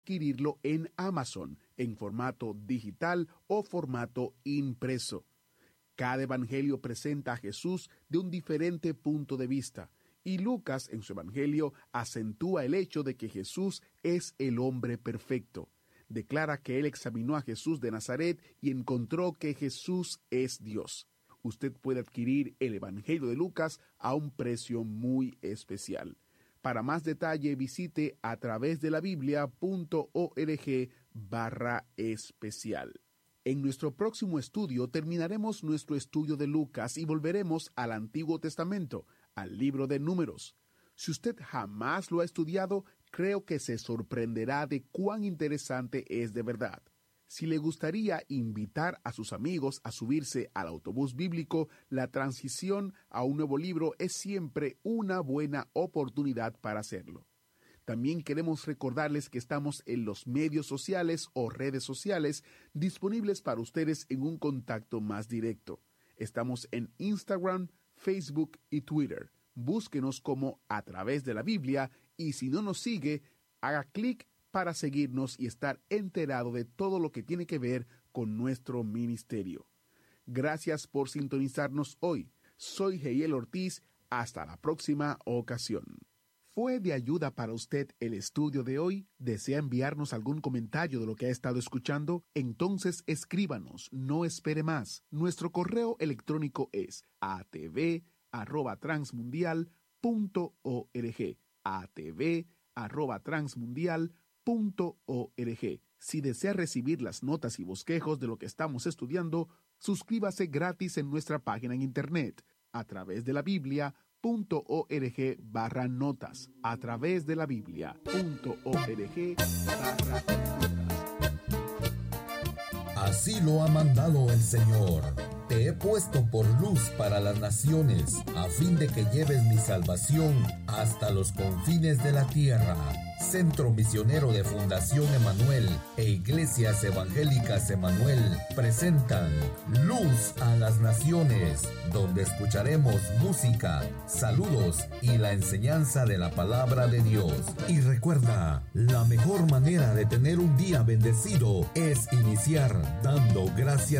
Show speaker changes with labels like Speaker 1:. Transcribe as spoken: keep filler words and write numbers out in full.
Speaker 1: adquirirlo en Amazon, en formato digital o formato impreso. Cada evangelio presenta a Jesús de un diferente punto de vista, y Lucas en su evangelio acentúa el hecho de que Jesús es el hombre perfecto. Declara que él examinó a Jesús de Nazaret y encontró que Jesús es Dios. Usted puede adquirir el evangelio de Lucas a un precio muy especial. Para más detalle, visite a través de la biblia punto org barra especial. En nuestro próximo estudio terminaremos nuestro estudio de Lucas y volveremos al Antiguo Testamento, al libro de Números. Si usted jamás lo ha estudiado, creo que se sorprenderá de cuán interesante es de verdad. Si le gustaría invitar a sus amigos a subirse al autobús bíblico, la transición a un nuevo libro es siempre una buena oportunidad para hacerlo. También queremos recordarles que estamos en los medios sociales o redes sociales disponibles para ustedes en un contacto más directo. Estamos en Instagram, Facebook y Twitter. Búsquenos como A Través de la Biblia y si no nos sigue, haga clic para seguirnos y estar enterado de todo lo que tiene que ver con nuestro ministerio. Gracias por sintonizarnos hoy. Soy Heiel Ortiz. Hasta la próxima ocasión. ¿Fue de ayuda para usted el estudio de hoy? ¿Desea enviarnos algún comentario de lo que ha estado escuchando? Entonces escríbanos, no espere más. Nuestro correo electrónico es a t v arroba transmundial punto org. a t v arroba transmundial punto org. Si desea recibir las notas y bosquejos de lo que estamos estudiando, suscríbase gratis en nuestra página en internet, a través de la Biblia punto org barra notas, a través de la Biblia punto org barra notas.
Speaker 2: Así lo ha mandado el Señor. Te he puesto por luz para las naciones, a fin de que lleves mi salvación hasta los confines de la tierra. Centro Misionero de Fundación Emanuel e Iglesias Evangélicas Emanuel presentan Luz a las Naciones, donde escucharemos música, saludos y la enseñanza de la palabra de Dios. Y recuerda, la mejor manera de tener un día bendecido es iniciar dando gracias